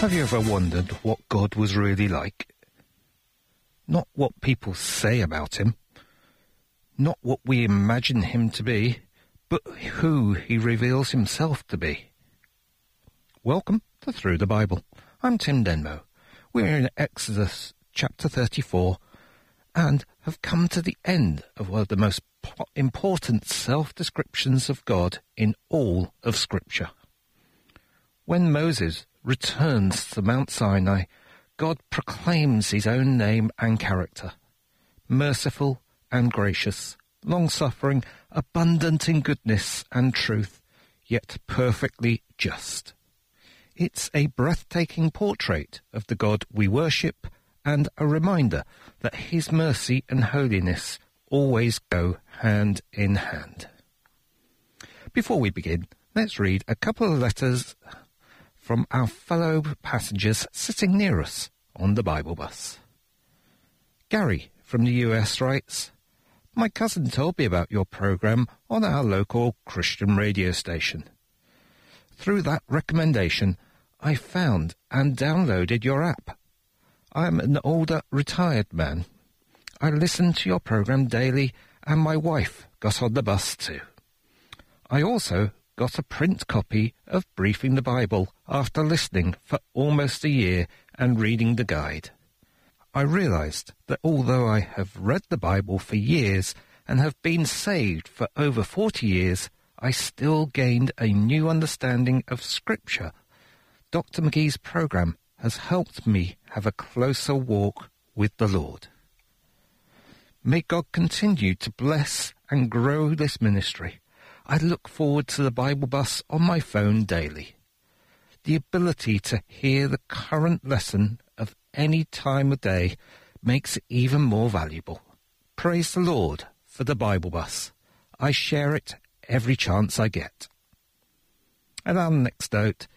Have you ever wondered what God was really like? Not what people say about him, not what we imagine him to be, but who he reveals himself to be. Welcome to Through the Bible. I'm Tim Denmo. We're in Exodus chapter 34 and have come to the end of one of the most important self-descriptions of God in all of Scripture. When Moses returns to Mount Sinai, God proclaims his own name and character. Merciful and gracious, long-suffering, abundant in goodness and truth, yet perfectly just. It's a breathtaking portrait of the God we worship and a reminder that his mercy and holiness always go hand in hand. Before we begin, let's read a couple of letters from our fellow passengers sitting near us on the Bible bus. Gary from the US writes, "My cousin told me about your program on our local Christian radio station. Through that recommendation, I found and downloaded your app. I am an older, retired man. I listen to your program daily, and my wife got on the bus too. I also got a print copy of Briefing the Bible after listening for almost a year and reading the guide. I realized that although I have read the Bible for years and have been saved for over 40 years, I still gained a new understanding of Scripture. Dr. McGee's program has helped me have a closer walk with the Lord. May God continue to bless and grow this ministry. I look forward to the Bible bus on my phone daily. The ability to hear the current lesson of any time of day makes it even more valuable. Praise the Lord for the Bible bus. I share it every chance I get." And our next note